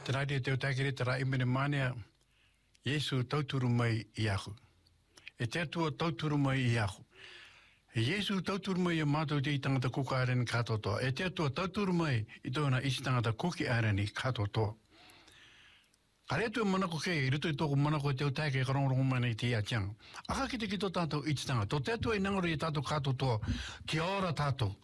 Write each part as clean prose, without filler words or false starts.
Tēnā te takere tera imene mānea, Yesu tauturu mai I ahu. E te atua tauturu mai I ahu. Yesu tauturu mai I mātou te I tangata kuka arani katotoa. E te atua tauturu mai I tōna isi tangata kuki arani katotoa. Kare atu manako kei, ruto I tōku manako te utake e karongorongo mana I te ia tianga. Aka ki te ki tō tātou iti tanga. Tō te atua I nangori I tātou katotoa. Kia ora tātou.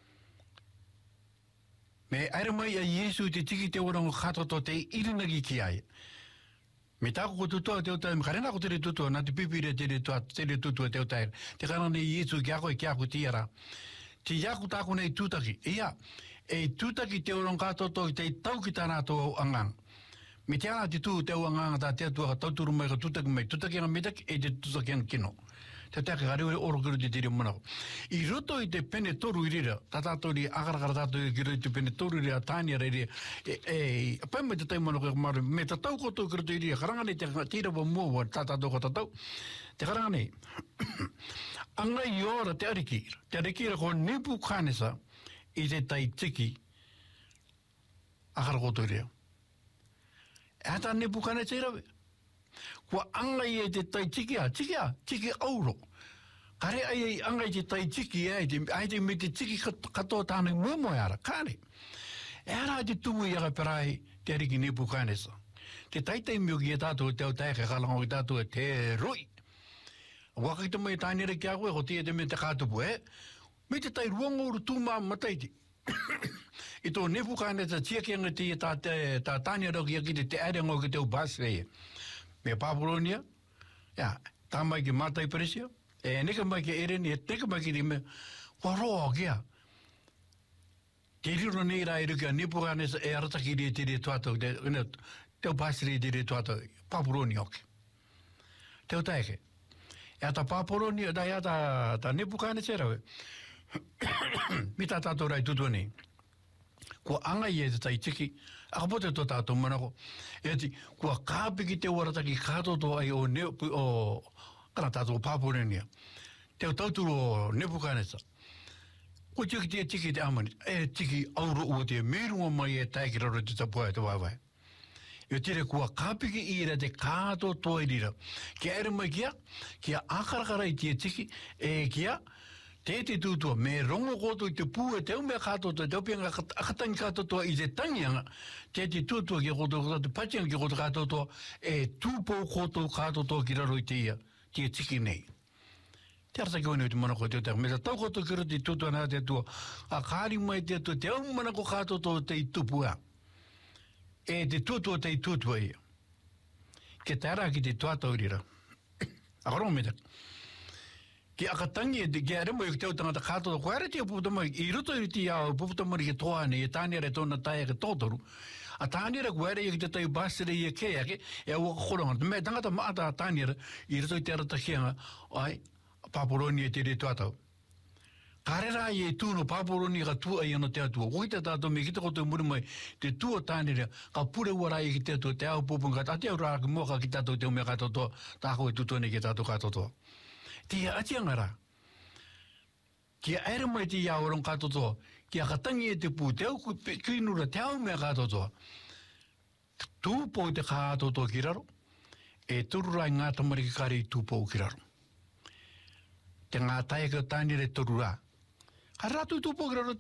Me aere mai a Yesu te tiki te orango katoto te irinagi ki ai. Me tāko ko tutua te utai, karena ko tere tutua, nā te pipire tere tutua te utai. Te karana Yesu ki ako e ki ako tiara. Te iaku tāko nei tūtaki. Ia, e tūtaki te orango katoto te tau ki tā rātou angang. Me te ana te tū te angang tā te atua ka tauturu mai ka tūtaki mai. Tūtaki anga metaki e te tūtaki anga kino. Te take kare oro kuru te tiri manako. I roto I te pene toru I rira, tā tātou ri akarakara tātou I kiro I te pene toru ria tānia rei ria, pai mai te taimanako e maru, me tā tau koto kiro te ria, karangane te tira wa mua tā tātou ko tātou, te karangane, angai I ora te arikira ko nipu kānesa I te tai tiki, akarakoto ria. E hata nipu kānesa I rawe. Kua angai e te tai tiki auro. Kare ai angai te tai tiki ai te me te tiki katoa tāna muamo e ara, kāre. E ara te tumu I aga perai te ariki nipu kānesa. Te taitai mio ki e tātou te au taika kalango ki tātou e te roi. Waka ki te mai tānere ki akoe, ko tia te me te kātupu me te tai ruanga uru tūmā mataiti. I tō nipu kānesa tia ki anga tia tā tānere ki aki te arengo ki te u bāsrei. Me Papolonia, tā mai ki mātai Peresia, e neka mai ki Ereni, e neka mai ki te me, kua roa kia. Te riro nei rā I rukia, nipu kānesa e arataki rea te re tuatau, te upāsiri te re tuatau, Papolonia oke. Te utaike. E ata Papolonia, dai ata nipu kānesa e rawe. Mi tā tātou rai tutua nei. Kua angai e te tai tiki, akapote tō tātou manako, e ti, kua kāpiki te warataki kātoto ai o kana tātou Papolonia, te o tauturu o Nipu Kānesa. Kua tiki te tiki te amani, e tiki auro ua te merunga mai e taiki raro te tapua e te waiwai. E tere kua kāpiki I ra te kātoto I rira. Kia ere mai kia akarakara I te tiki, e kia, te tūtua, me rongo koto I te pū e te umea kātoto, te upianga akatangi kātoto I te tangianga, te tūtua ki koto, te patianga ki koto kātoto, e tūpō koto kātoto ki raro I te ia, te tiki nei. Te arata ki wane te manako te utaka, me ta tau koto ki raro te tūtua nā te tua, a kāri mai te tua, te au manako kātoto te I tūpua, e te tūtua te I tūtua ia. Ke te ara ki te tuatau rira. Akarongo me te. Ki akatangi e ki aremo I te utangata kātoto, ko are te uputamari, I roto I te iau uputamari ki toane, e tānere tōna taia ki tōtoru, a tānere ko are I te tai bāsere I kei ake, e au koronga, me tangata maata tānere, I roto I te aratakianga, ai, Papolonia te re tuatau. Kare rā I tūno Papolonia ka tua I ana te atua, ko te tātou me kita koto muri mai, te tua tānere, ka pure wara I ki te atua, te au pūpunga, a te au rā ki moka ki tātou te umea kātotoa, tāko I tutone ki tātou kātotoa. Tia atianga rā. Kia aere mai te iau rong kātotoa, kia katangi e te pū, te au kuinura, te au mea kātotoa. Tūpō te kātotoa ki raro, e tururai ngā tamariki kare I tūpō ki raro. Te ngā tae ka tānire tururā. Ka rātu tūpō ki raro,